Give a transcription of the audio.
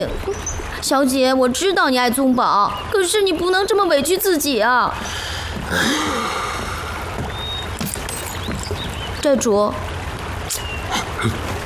小姐，我知道你爱宗宝，可是你不能这么委屈自己啊。寨主，